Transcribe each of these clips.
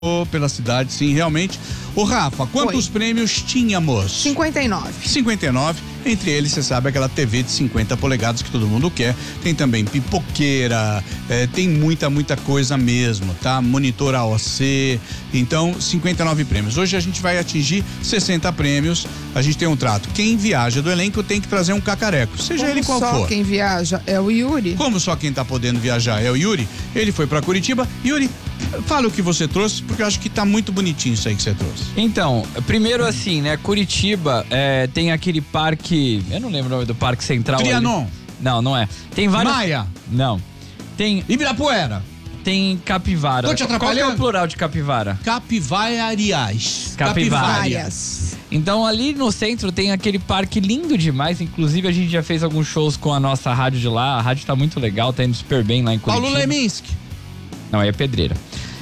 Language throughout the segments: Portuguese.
pela cidade, sim, realmente. Ô Rafa, quantos prêmios tínhamos? 59. 59, entre eles, você sabe, aquela TV de 50 polegadas que todo mundo quer. Tem também pipoqueira, tem muita coisa mesmo, tá? Monitor AOC, então 59 prêmios. Hoje a gente vai atingir 60 prêmios. A gente tem um trato. Quem viaja do elenco tem que trazer um cacareco, seja ele qual for. Só quem viaja é o Yuri? Como só quem tá podendo viajar é o Yuri, ele foi pra Curitiba. Yuri, fala o que você trouxe, porque eu acho que tá muito bonitinho isso aí que você trouxe. Então, primeiro assim, né, Curitiba tem aquele parque, eu não lembro o nome do parque central. Trianon. Não é. Tem vários. Maia. Não. Tem Ibirapuera. Tem capivara. Tô te atrapalhando? Qual que é o plural de capivara? Capivariais. Capivárias. Então ali no centro tem aquele parque lindo demais, inclusive a gente já fez alguns shows com a nossa rádio de lá, a rádio tá muito legal, tá indo super bem lá em Curitiba. Paulo Leminski. Não, aí é Pedreira.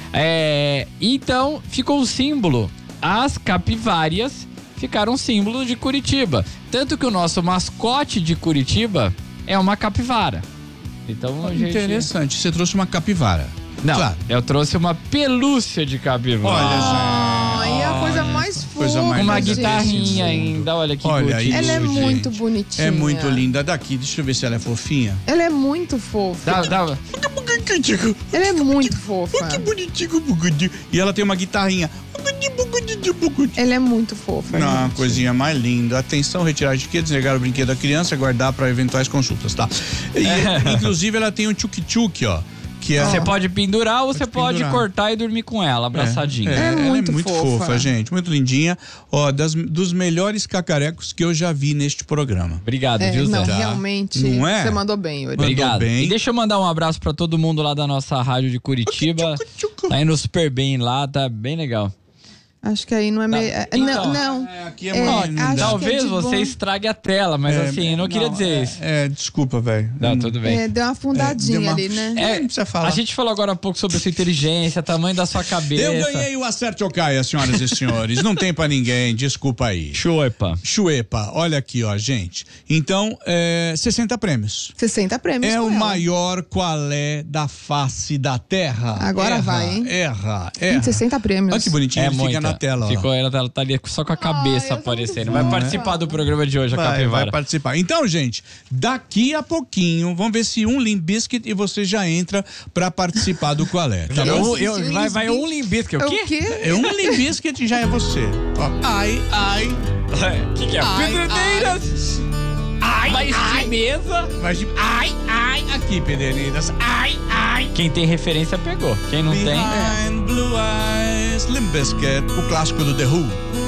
Então ficou um símbolo, as capivárias ficaram um símbolo de Curitiba, tanto que o nosso mascote de Curitiba é uma capivara. Então a gente... Interessante, você trouxe uma capivara. Não, claro. Eu trouxe uma pelúcia de capivara. Olha, gente. Ai, é a coisa mais fofa. Coisa mais uma linda guitarrinha desse mundo. ainda, olha que Olha curtinho. isso, Ela é muito gente. bonitinha. É muito linda. Daqui, deixa eu ver se ela é fofinha. Ela é muito fofa. Ela é muito fofa. Que bonitinho. E ela tem uma guitarrinha. Ela é muito fofa. Não, gente. coisinha mais linda. Atenção, retirar de que desnegar o brinquedo da criança, guardar para eventuais consultas, tá? E, inclusive, ela tem um tchuk-tchuk, ó. Que é... Você pode pendurar ou você pode pendurar. cortar e dormir com ela, abraçadinha. Ela é muito muito fofa. fofa, gente. Muito lindinha. Ó, dos melhores cacarecos que eu já vi neste programa. Obrigado, viu, Zé? Não, Tá. realmente. Não é? Você mandou bem, Yuri. Obrigado. bem. E deixa eu mandar um abraço pra todo mundo lá da nossa rádio de Curitiba. Tá indo super bem lá, tá bem legal. Acho que aí não é meio. Então, não. Aqui é muito acho linda. que Talvez de você bom. estrague a tela, mas assim, eu não queria dizer isso. Desculpa, velho. Não, tudo bem. Deu uma fundadinha deu uma- ali, né? Não precisa falar. A gente falou agora há pouco sobre a sua inteligência, tamanho da sua cabeça. Eu ganhei o Acerte ou Caia, senhoras e senhores. Não tem pra ninguém, desculpa aí. Chuepa. Chuepa, olha aqui, ó, gente. Então, 60 prêmios. 60 prêmios. É com o ela. maior qualé da face da terra. Agora vai, hein? Erra. Gente, 60 prêmios. Olha que bonitinho, ele fica na tela, ó. Ficou, ela tá ali só com a cabeça eu tô aparecendo. muito Vai fofa. participar do programa de hoje, a Vai capivara. participar. Então, gente, daqui a pouquinho, vamos ver se um Limp Bizkit e você já entra pra participar do qualé. Tá bom? Vai um limbisque. O É quê? o quê? É um Limp Bizkit e já é você. Ó, ai. O que é? Ai, Pederneiras. Mais de mesa. Mas de... ai, aqui, Pederneiras. Ai. Quem tem referência pegou. Quem não tem... Behind Blue Eyes, Limp Bizkit, o clássico do The Who.